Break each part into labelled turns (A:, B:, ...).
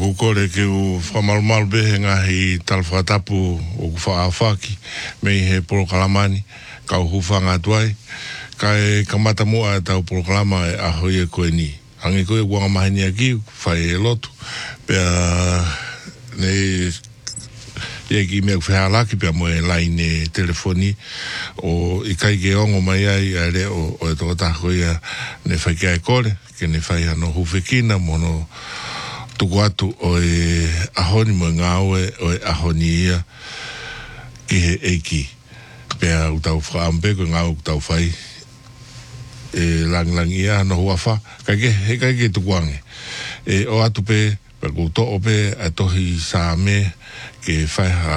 A: Ko kore ke u whamalumalu behe ngahi talwhatapu o ku whaafaki mei he polokalamani ka uhufanga tuai ka e kamata mua e tau polokalama e ahoi e koe ni hangi koe wanga mahini aki whai e lotu pea nei e ki mea kuwhehalaki pea mo e laine telefoni o i kai ke ongo mai ai a re o e tokotako ia ne whai kia e kore ke ne whai ano hufekina mono tuku atu o e ahoni mo ngā oe o e ahoni ia ki he eiki pea utau whaampeko ngā utau whai e langi ia no huafa he kai ke tukuange e o atu pe pe kuto o pe a tohi sa me ke whai ha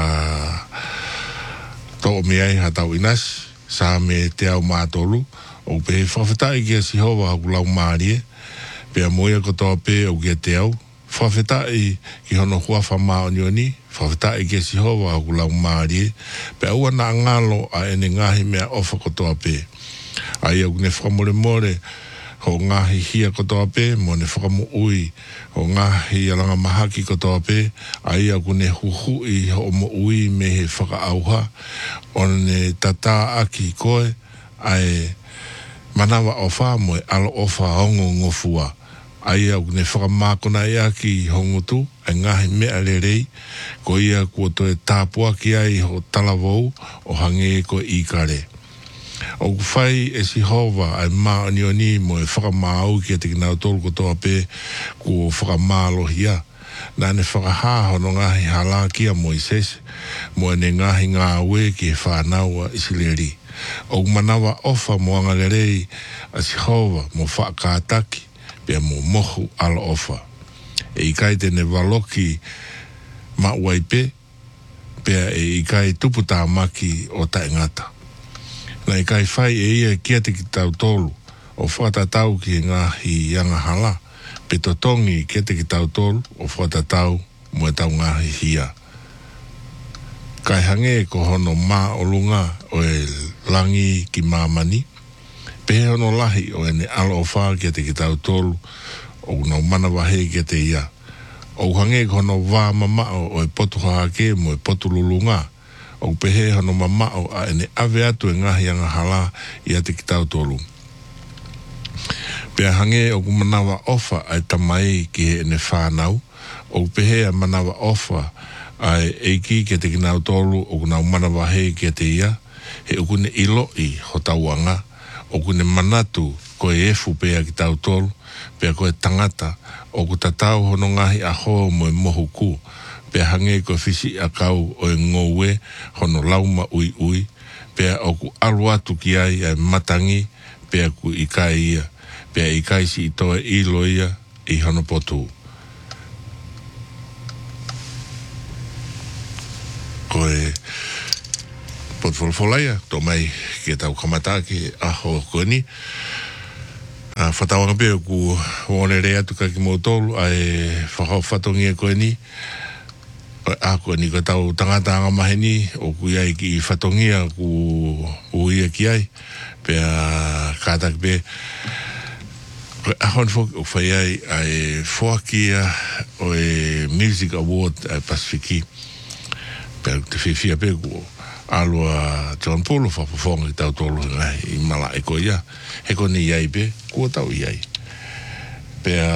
A: to o me ai ha tau inas sa me te au mātolu o pe whawhetai ki a sihowa haku lau maarie pea moia kotoa pe o kia te au whawhetai ki hono huafa maonioni, whawhetai ki sihowa haku lau maarie, pe aua na ngalo a ene ngahi mea ofa kotoa pe. Ai au ne whamore more, ho ngahi hia kotoa pe, mo ne whakamu ui, ho ngahi alanga mahaki kotoa pe, ai au ne huhui ho mo ui me he whakaauha, o ne tata aki koe, ai manawa ofa mo e alo ofa hongo ngofua. Ai au ne whakamākona ia ki hongotu, ai ngahi mea lerei, ko ia kua toe tāpua ki ai ho talavou, o hange ko i kare. O kuwhai e si hova ai maonioni mo e whakamāu ki a te kinau tolu kotoa pe, kua whakamālohia. Nā ne whakahāho no ngahi halakia mo i sese, mo e ne ngahi ngā ue ki e whānaua isileri. O manawa ofa mo anga lerei, a si hova mo whakātaki, pea mo mohu ala ofa. E ikai tene waloki ma uaipe, pea e ikai tuputa maki o taengata. Na ikai whai e ia kia te ki tau tolu, o whatatau ki ngahi ianga hala, pe totongi kia te ki tau tolu, o whatatau mo e tau ngahi hia. Kai hange ko hono mā olunga o e langi ki mamani, pehe ono lahi o ene alo o whaa kia te ki tau tolu o nau mana wahe kia te ia. O hange kono wā mamao o e potu hake mo e potu lulunga. O pehe hono mamao a ene ave atu e ngahi anga hala ia te ki tau tolu. Pea hange o kumanawa ofa ai tamai ki he ene whanau. O pehe a manawa ofa ai eiki kia te ki nau tolu o nau mana wahe kia te ia. He ukune iloi ho tauanga. O kune manatu ko e efu pea ki tau tolu, pea ko e tangata, o ku tatau hono ngahi aho mo e mohu ku, pea hange ko fisi a kau o e ngowe hono lauma ui ui, pea o ku alu atu ki ai ai matangi, pea ku ikai ia, pea ikai si itoe ilo ia i hono potu. Ko e potfolfolaia, tō mai ke tau kamata ki aho koni. Whatawanga pia ku wone rea tuka ki mō tolu, ai whakau whatongi e koe ni. A koe ni ko tau tangata anga maheni, o ku iai ki whatongia ku uia ki ai. Pea kātak pia. Ahon fok o whai ai whakia o e Music Award ai Pasifiki. Pea te whiwhia pia ku alua John Paul whapafonga ki tau tolu i mala e ko ia. He ko ni iai pe, kua tau iai. Pea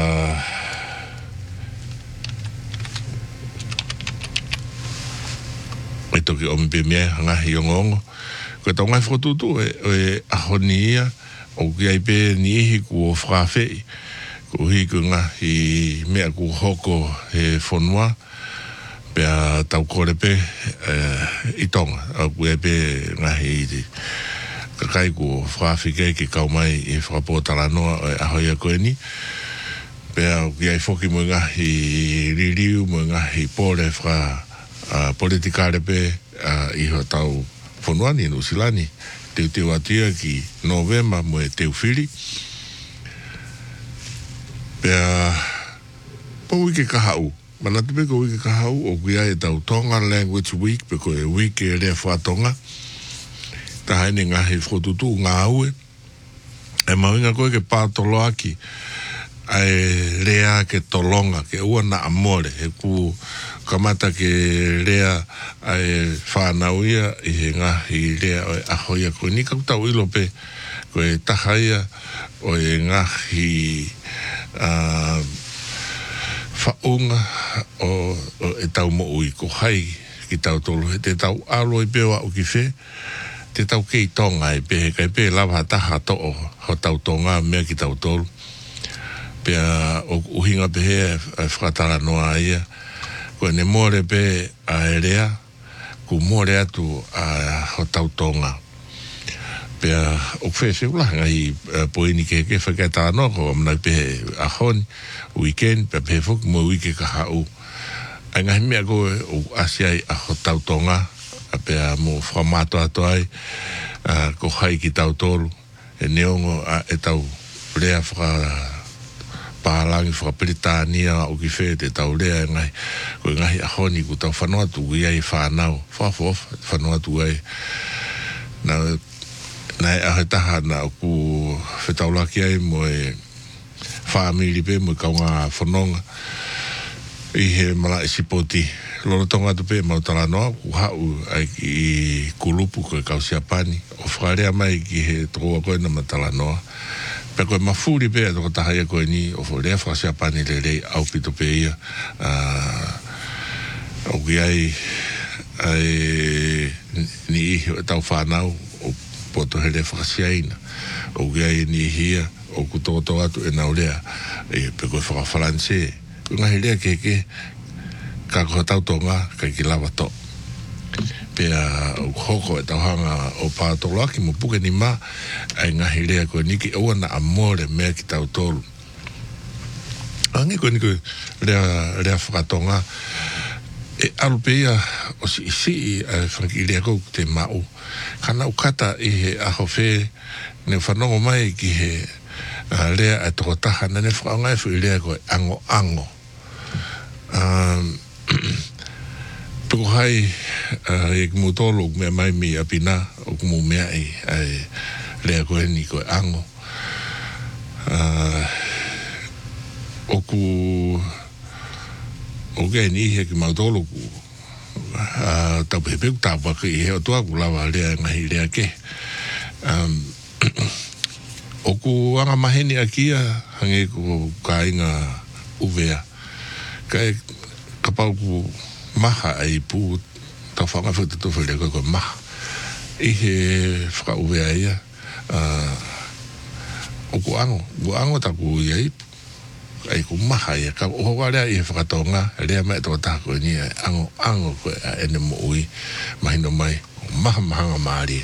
A: e toki omi pe mea ngahi ongo. Ko tau ngai whakututu e ahoni ia o ki ai pe ni ihi kua whakawhei. Ko hi ku ngahi mea ku hoko he whonua. Pea tau kore pe i tonga, au kue pe ngahi iti. Kakai ku whawhike ki kau mai i whakapotala noa e ahoi a koe ni. Pea ki ai whoki mo ngahi ririu, mo ngahi pōre whaka politikare pe i ho tau whonuani no Usilani. Teu atia ki Novemba mo e teu whiri. Pea pau ike kahau. Mana te peko wiki kahau o kuia e tau Tonga Language Week, peko e wiki e rea whatonga. Ta haine ngahi whotutu ngā aue. E mawinga koe ke pātolo aki ai lea ke tolonga ke ua na amore he ku kamata ke lea ai whanauia i he ngahi lea o ahoia ko ni kautau ilo pe ko e tahaia o e ngahi whaunga o e tau mo ui ko hai ki tau tolu he te tau alo i pewa o ki whe te tau kei tonga e pe kai pe lava taha to o ho tau tonga mea ki tau tolu pea o uhinga pe he whakatara noa ia ko ne more pe a erea ku more atu a ho tau tonga pea o whe se ula ngai poini ke whakatara noa ko amna pe a honi weekend pe pe fuk mo wiki ka hau ai ngai mea ko o asiai a ho tau tonga pea mo whamato ato ai ko hai ki tau tolu e neongo e tau rea pālangi whakapritania o ki whee te tau rea ngai ko ngahi ahoni ku tau whanau atu i ai whanau whanau atu ai nai ahe taha na ku whetaulaki ai mo e whaamiri pe mo kaunga whanonga i he mala e sipoti loro tonga tu pe mautala noa ku hau ai ki kulupu ko e kausiapani o whakarea mai ki he tokoa koe na matala noa pe koe mafuri pe toko tahaya koe ni o whakarea whakasiapani le rei au pito pe ia o ki ai ni ihi o tau whanau o poto hele whakasiaina o ki ai ni ihia o kutokoto atu e naurea e pe koe whakafalanse ngahi lea keke ka ko tau tonga ka ki lava to pea o hoko e tauhanga o pātolaki mo puke ni ma ai ngahi lea ko niki oa na amore mea ki tau tolu angi ko niko lea whakatonga e alupea o si isi a whanki lea kou te mau kana ukata i he aho whe ne whanongo mai ki he lea a toko taha na ne whakaongai fu i lea ko ango ango peko hai e kumu tolo mea mai mi apina o kumu mea ai lea koe ni koe ango o ke ni he ki mau tolo ku tau pepe ku tau waka i he o tua ku lawa lea ngahi lea ke o ku anga maheni akia hange ku ka inga uvea kai kapau ku maha ai pu ta whanga whute to whele koe maha i he whaka uvea ia o ku ango ta ku iai ai ku maha ia ka o warea i he whakatonga rea mai tō tāko ni ango koe a ene mo ui mahino mai maha mahanga maari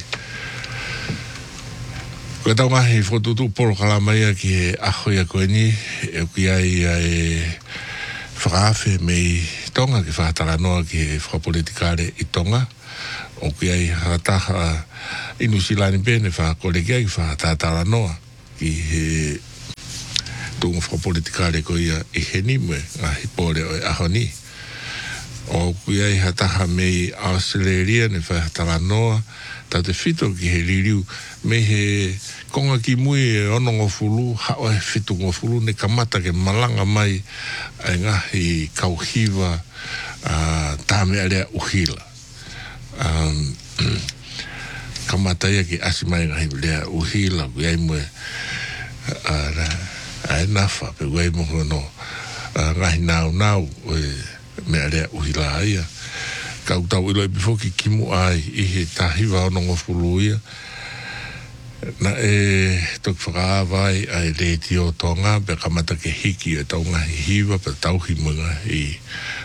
A: koe tau ngahi whotutu polo kalamai ki he ahoia koe ni e ki ai whakawhi mei tonga ki whakatara noa ki whakapolitikare i tonga o ki ai hataha inu silani pene whakakolekia ki whakatara noa ki he tunga whakapolitikare ko ia i he nimwe ngahi pore o e ahoni o ki ai hataha mei Australia ne whakatara noa tau te whito ki he ririu me he konga ki mui e ono ngofulu hao e whitu ngofulu ne kamata ke malanga mai ai ngahi kauhiwa tāme alea uhila kamata ia ki asimai ngahi lea uhila kui ai mue ai nafa pe kui ai mue no ngahi nau me alea uhila aia kau tau ilo e bifoki kimu ai i he tahiwa ono ngofulu ia na e tok whakawai ai le tio tonga pe kamata ke hiki e tau ngahi hiwa pe tau himunga i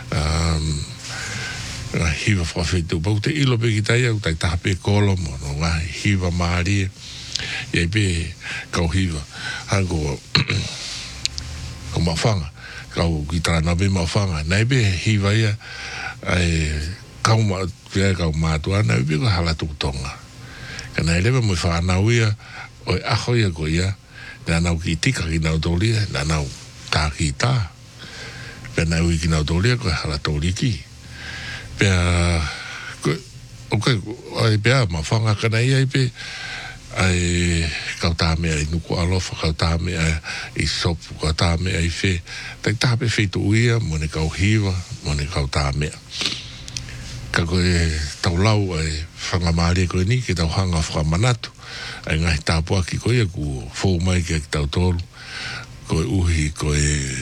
A: hiwa whawhitu pau te ilo pe ki tai au tai taha pe kolo mo no ngahi hiwa maari iai pe kau hiwa hanko ko mawhanga kau ki tāna pe mawhanga nai pe hiwa ia ai kau mātua nai pe ko halatu tonga kana elewa mo whanau ia o e aho ia ko ia na nau ki tika ki nau tōlia na nau tā ki tā pe nau i ki nau tōlia ko hala tōli ki pea ai pea ma whanga kana ia i pe ai kauta me ai nuku alofa kauta me ai sopu kauta me ai fe tai tape fe tu ia mo ne kau hiwa mo ne kauta me ka ko tau lau ai whanga maare ko ni ke tau hanga whakamanatu ai ngai tāpua ki ko ia ku fōu mai ki tau tolu ko uhi ko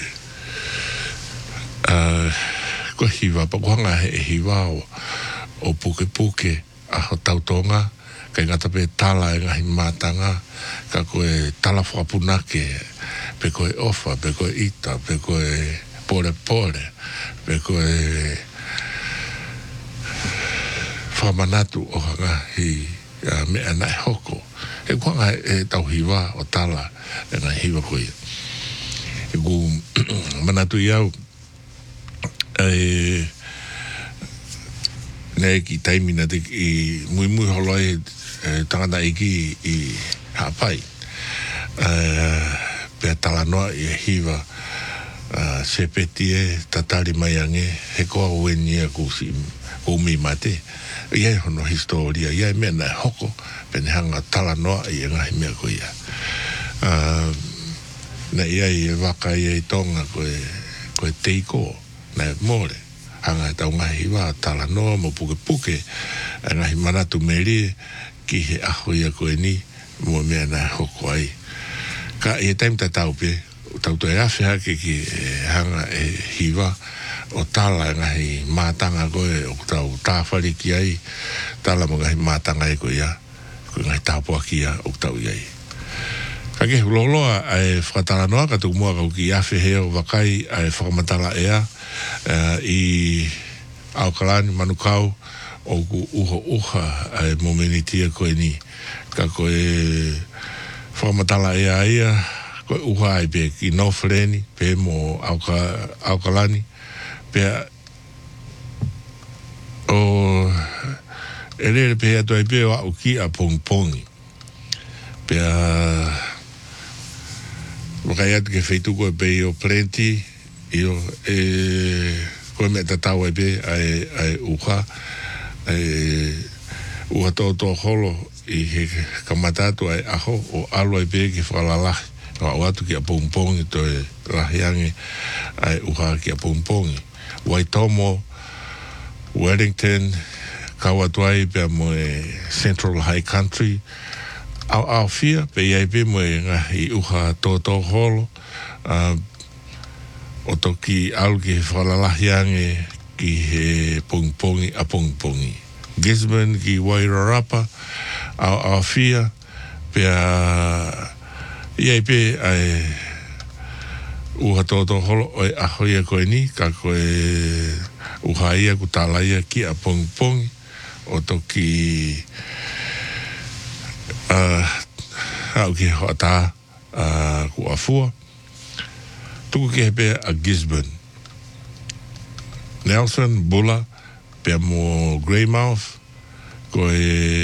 A: ko hiwa pa ko hanga he hiwa o puke puke a ho tau tonga kai ngata pe tala e ngahi mātanga ka koe tala whakapunake pe koe ofa, pe koe ita, pe koe pore pore pe koe whamanatu o ngahi mea nai hoko e kuanga e tau hiwa o tala e ngahi hiwa koe e ku manatu iau nei ki taimina te i mui holoi tangata iki i hapai pia talanoa i hiwa sepeti e tatari mai ange he koa ueni a kusi umi mate ia hono historia ia mea na hoko pene hanga talanoa i ngahi mea ko ia na ia i waka ia i tonga koe teiko na more hanga tau ngahi wa talanoa mo puke puke ngahi manatu meri ki he aho ia koe ni mo mea na hoko ai ka e taim tau pe tau to e awhi hake ki hanga e hiwa o tala ngahi mātanga koe o tau tāwhari ki ai tala mo ngahi mātanga e koe ia koe ngahi tāpua ki ia o tau iai ka ke huloloa ai whakatalanoa ka tu mua kau ki awhi heo wakai ai whakamatala ea i Aukalani manukau o ku uha ai momenitia koe ni ka koe whamatala ia ia koe uha ai pe ki Nofreni pe mo Aukalani pe o ere pe ato ai pe o au ki a pongpongi pe wakaiat ke feitu koe pe o plenti io koe me tatau ai pe ai uha ua tō holo i he kamatatu ai aho o alo ai pe ki whalalahi o atu ki a pongpongi to e lahiangi ai uha ki a pongpongi Waitomo Wellington Kawatuai pe mo e Central High Country au fia pe iai pe mo e ngahi uha tō holo o toki alu ki he whalalahiangi ki he pongpongi a pongpongi Gisborne ki Wairarapa au fia pe iai pe ai uha tō holo o e ahoia koe ni ka koe uha ia ku tālaia ki a pongpongi o toki au ki hoata ku afua tuku ki he pe a Gisborne Nelson Bulla pe mo Greymouth koe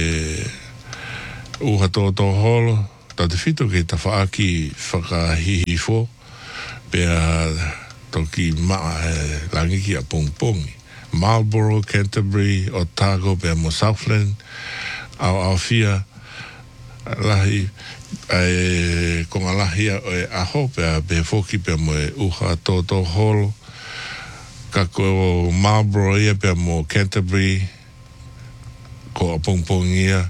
A: uha tō holo ta te whito ke ta whaaki whakahihi fo pea toki maa langi ki a pongpongi Marlborough, Canterbury, Otago pea mo Southland au fia lahi konga lahi e aho pea pe foki pea mo e uha tō holo ka ko Marlborough ia pea mo Canterbury ko a pongpongi ia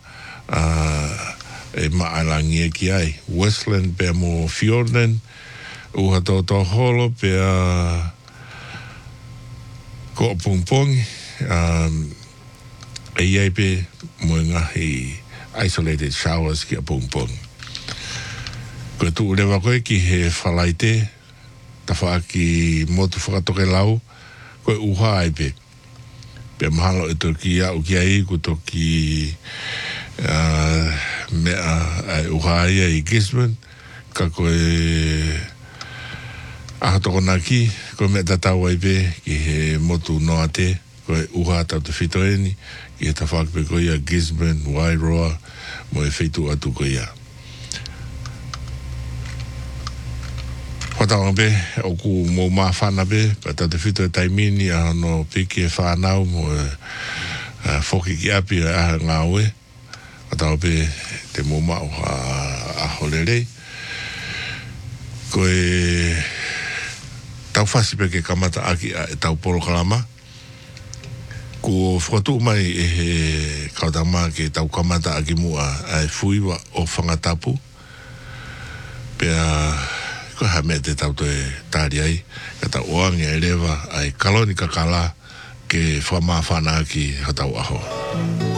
A: e maalangi e ki ai Westland pea mo Fiordland uha tō holo pea ko a pongpongi e iai pe mo ngahi isolated showers ki a pongpongi ko tu urewa koe ki he whalaite ta whaaki motu whakatoke lau koe uha ai pe pe mahalo e toki au ki ai ko toki mea ai uha ia i Gisborne ka koe ahatoko naki koe mea tatau ai pe ki he motu noa te koe uha tau te whitoeni ki he ta whakpe koe ia Gisborne, Wairoa mo e whitu atu koe ia Whatanga pe, o ku mō mā whana pe, pa tau te whito e taimini a no piki e whanau mo whoki ki api a ngā ue. tau pe te moma o a holere koe tau fasi pe ke kamata aki e tau polo kalama ko foto mai e kautama ke tau kamata aki mua ai fuiwa o whangatapu pea ko ha me te tau te tari ai ka tau oangi e lewa ai kaloni kakala ke whamawhana ki hatau aho